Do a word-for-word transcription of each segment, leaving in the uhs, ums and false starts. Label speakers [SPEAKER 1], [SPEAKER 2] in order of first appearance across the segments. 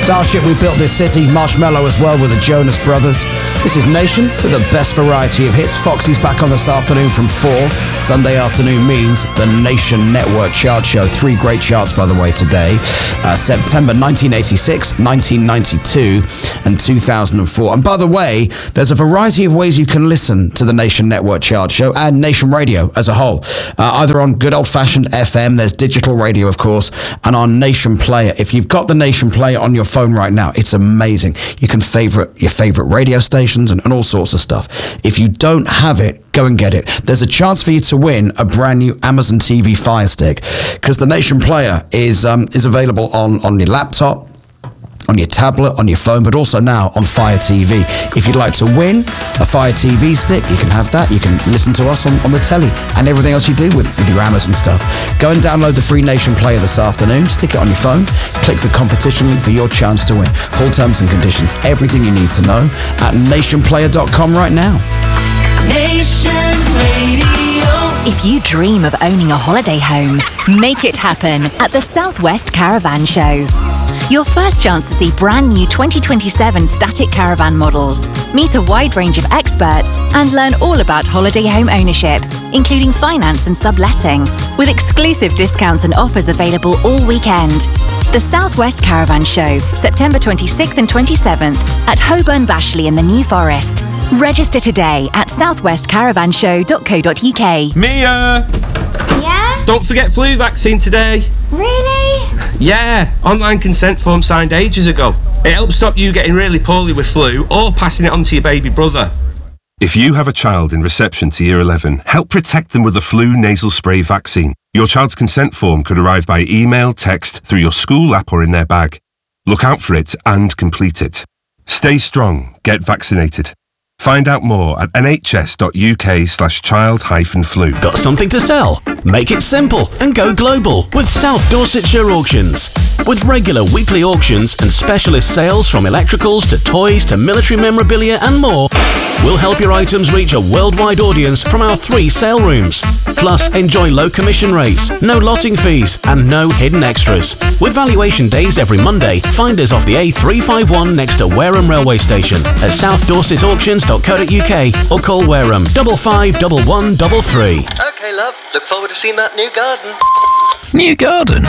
[SPEAKER 1] Starship, We Built This City, Marshmello as well with the Jonas Brothers. This is Nation with the best variety of hits. Foxy's back on this afternoon from four. Sunday afternoon means the Nation Network Chart Show. Three great charts, by the way, today. Uh, September nineteen eighty-six, nineteen ninety-two, and two thousand four. And by the way, there's a variety of ways you can listen to the Nation Network Chart Show and Nation Radio as a whole. Uh, either on good old-fashioned F M, there's digital radio, of course, and on Nation Player. If you've got the Nation Player on your phone right now, it's amazing. You can favorite your favorite radio stations and, and all sorts of stuff. If you don't have it, go and get it. There's a chance for you to win a brand new Amazon T V Fire Stick, because the Nation Player is um, is available on, on your laptop, on your tablet, on your phone, but also now on Fire T V. If you'd like to win a Fire T V stick, you can have that. You can listen to us on, on the telly and everything else you do with, with your Amazon stuff. Go and download the free Nation Player this afternoon. Stick it on your phone. Click the competition link for your chance to win. Full terms and conditions, everything you need to know at nation player dot com right now.
[SPEAKER 2] Nation Radio.
[SPEAKER 3] If you dream of owning a holiday home, make it happen at the Southwest Caravan Show. Your first chance to see brand new twenty twenty-seven static caravan models, meet a wide range of experts, and learn all about holiday home ownership, including finance and subletting, with exclusive discounts and offers available all weekend. The Southwest Caravan Show, September twenty-sixth and twenty-seventh at Holborn Bashley in the New Forest. Register today at southwest caravan show dot co dot uk.
[SPEAKER 4] Mia!
[SPEAKER 5] Yeah?
[SPEAKER 4] Don't forget flu vaccine today.
[SPEAKER 5] Really?
[SPEAKER 4] Yeah, online consent form signed ages ago. It helps stop you getting really poorly with flu or passing it on to your baby brother.
[SPEAKER 6] If you have a child in reception to year eleven, help protect them with the flu nasal spray vaccine. Your child's consent form could arrive by email, text, through your school app or in their bag. Look out for it and complete it. Stay strong, get vaccinated. Find out more at nhs.uk slash child hyphen flu.
[SPEAKER 7] Got something to sell? Make it simple and go global with South Dorsetshire Auctions. With regular weekly auctions and specialist sales from electricals to toys to military memorabilia and more, we'll help your items reach a worldwide audience from our three sale rooms. Plus, enjoy low commission rates, no lotting fees, and no hidden extras. With valuation days every Monday, find us off the A three fifty-one next to Wareham Railway Station at south dorset auctions dot co dot uk or call Wareham double five double one double three.
[SPEAKER 8] Okay, love. Look forward to seeing that new garden.
[SPEAKER 9] New garden?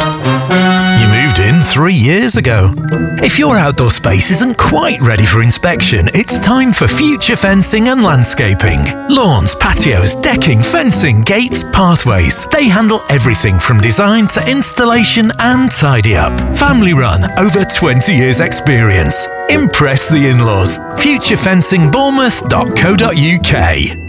[SPEAKER 9] You moved in three years ago. If your outdoor space isn't quite ready for inspection, it's time for Future Fencing and Landscaping. Lawns, patios, decking, fencing, gates, pathways. They handle everything from design to installation and tidy up. Family run, over twenty years experience. Impress the in-laws. future fencing bournemouth dot co dot uk.